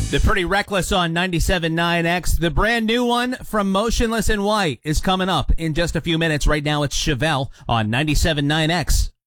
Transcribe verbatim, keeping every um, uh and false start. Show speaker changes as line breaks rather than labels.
The Pretty Reckless on ninety-seven point nine X. The brand new one from Motionless in White is coming up in just a few minutes. Right now it's Chevelle on ninety-seven point nine X.